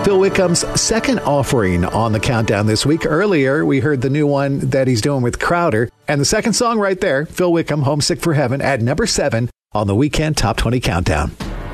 Phil Wickham's second offering on the countdown this week. Earlier, we heard the new one that he's doing with Crowder. And the second song right there, Phil Wickham, Homesick for Heaven, at number 7 on the Weekend Top 20 Countdown.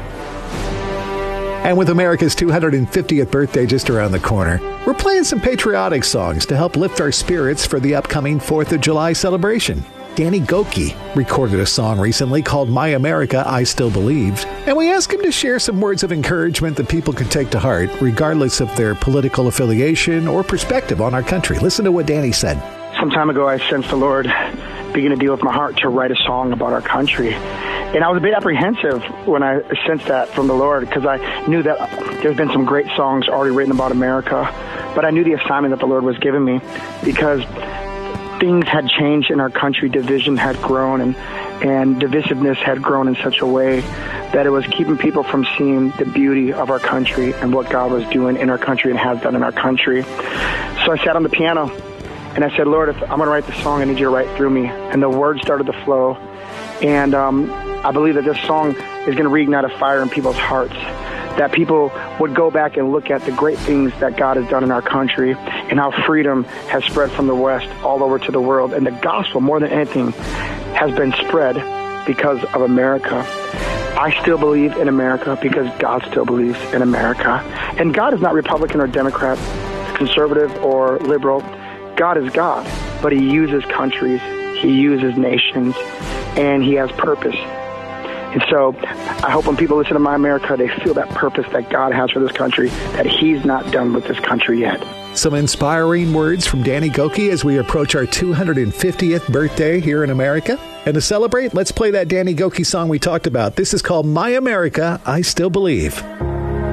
And with America's 250th birthday just around the corner, we're playing some patriotic songs to help lift our spirits for the upcoming 4th of July celebration. Danny Gokey recorded a song recently called My America, I Still Believe, and we asked him to share some words of encouragement that people can take to heart, regardless of their political affiliation or perspective on our country. Listen to what Danny said. Some time ago, I sensed the Lord begin to deal with my heart to write a song about our country. And I was a bit apprehensive when I sensed that from the Lord, because I knew that there's been some great songs already written about America, but I knew the assignment that the Lord was giving me, because things had changed in our country. Division had grown, and divisiveness had grown in such a way that it was keeping people from seeing the beauty of our country and what God was doing in our country and has done in our country. So I sat on the piano and I said, Lord, if I'm going to write this song, I need you to write through me. And the words started to flow. And I believe that this song is going to reignite a fire in people's hearts, that people would go back and look at the great things that God has done in our country and how freedom has spread from the West all over to the world. And the gospel, more than anything, has been spread because of America. I still believe in America because God still believes in America. And God is not Republican or Democrat, conservative or liberal. God is God, but he uses countries, he uses nations, and he has purpose. And so I hope when people listen to My America, they feel that purpose that God has for this country, that he's not done with this country yet. Some inspiring words from Danny Gokey as we approach our 250th birthday here in America. And to celebrate, let's play that Danny Gokey song we talked about. This is called My America, I Still Believe.